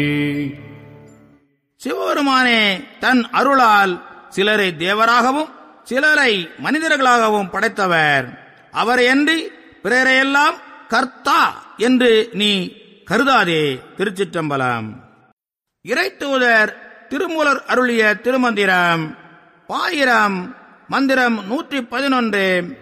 சிவபெருமானே தன் அருளால் சிலரை தேவராகவும் சிலரை மனிதர்களாகவும் படைத்தவர். அவரையன்றி பிறரையெல்லாம் கர்த்தா என்று நீ கருதாதே. திருச்சிற்றம்பலம். இறைத்தூதர் திருமூலர் அருளிய திருமந்திரம் பாயிரம் மந்திரம் 111.